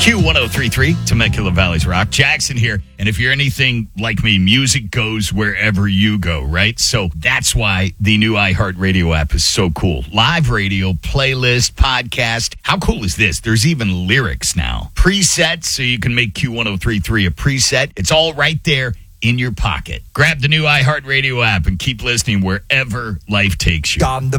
Q1033, Temecula Valley's Rock. Jackson here. And if you're anything like me, music goes wherever you go, right? So that's why the new iHeartRadio app is so cool. Live radio, playlist, podcast. How cool is this? There's even lyrics now. Presets, so you can make Q1033 a preset. It's all right there in your pocket. Grab the new iHeartRadio app and keep listening wherever life takes you.